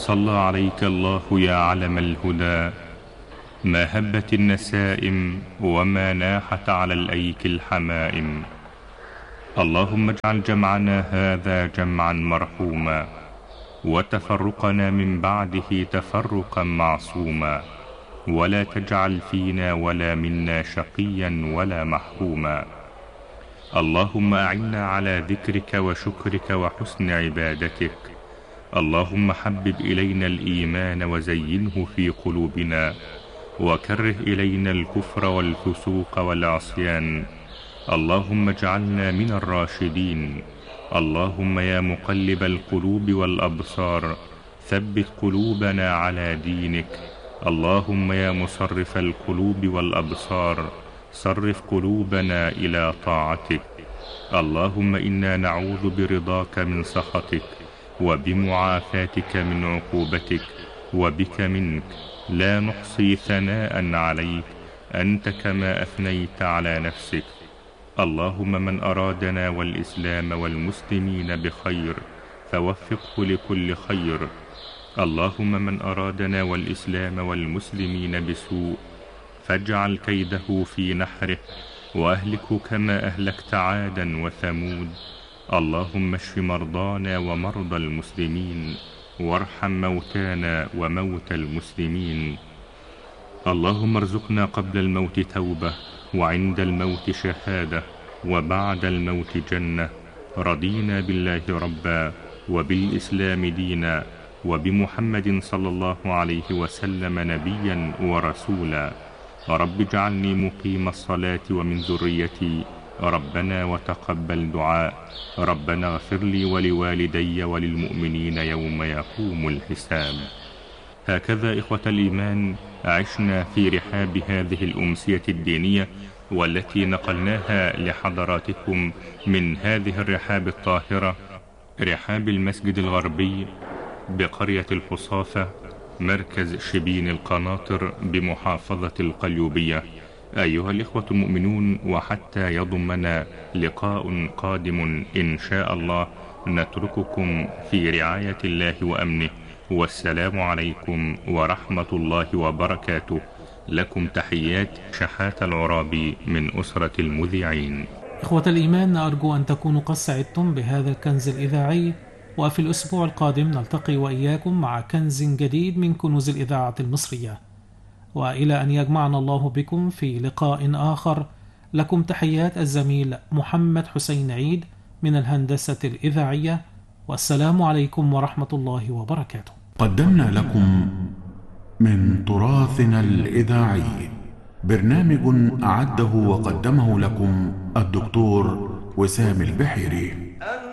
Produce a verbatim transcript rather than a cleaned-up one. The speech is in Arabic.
صلى عليك الله يا علم الهدى. ما هبت النسائم وما ناحت على الأيك الحمائم. اللهم اجعل جمعنا هذا جمعا مرحوما، وتفرقنا من بعده تفرقا معصوما، ولا تجعل فينا ولا منا شقيا ولا محروما. اللهم أعنا على ذكرك وشكرك وحسن عبادتك. اللهم حبب إلينا الإيمان وزينه في قلوبنا، وكره إلينا الكفر والفسوق والعصيان. اللهم اجعلنا من الراشدين. اللهم يا مقلب القلوب والأبصار ثبت قلوبنا على دينك. اللهم يا مصرف القلوب والأبصار صرف قلوبنا إلى طاعتك. اللهم إنا نعوذ برضاك من سخطك، وبمعافاتك من عقوبتك، وبك منك لا نحصي ثناء عليك أنت كما أثنيت على نفسك. اللهم من أرادنا والإسلام والمسلمين بخير فوفقه لكل خير. اللهم من أرادنا والإسلام والمسلمين بسوء فاجعل كيده في نحره، وأهلكه كما أهلكت عادا وثمود. اللهم اشف مرضانا ومرضى المسلمين، وارحم موتانا وموتى المسلمين. اللهم ارزقنا قبل الموت توبة، وعند الموت شهادة، وبعد الموت جنة. رضينا بالله ربا، وبالإسلام دينا، وبمحمد صلى الله عليه وسلم نبيا ورسولا. رب اجعلني مقيم الصلاة ومن ذريتي، ربنا وتقبل دعاء. ربنا اغفر لي ولوالدي وللمؤمنين يوم يقوم الحساب. هكذا إخوة الإيمان عشنا في رحاب هذه الأمسية الدينية، والتي نقلناها لحضراتكم من هذه الرحاب الطاهرة، رحاب المسجد الغربي بقرية الحصافة، مركز شبين القناطر بمحافظة القليوبية. أيها الإخوة المؤمنون، وحتى يضمنا لقاء قادم إن شاء الله، نترككم في رعاية الله وأمنه، والسلام عليكم ورحمة الله وبركاته. لكم تحيات شحات العرابي من أسرة المذيعين. إخوة الإيمان، أرجو أن تكونوا قد سعدتم بهذا الكنز الإذاعي، وفي الأسبوع القادم نلتقي وإياكم مع كنز جديد من كنوز الإذاعة المصرية. وإلى أن يجمعنا الله بكم في لقاء آخر، لكم تحيات الزميل محمد حسين عيد من الهندسة الإذاعية، والسلام عليكم ورحمة الله وبركاته. قدمنا لكم من تراثنا الإذاعي برنامج أعده وقدمه لكم الدكتور وسام البحيري.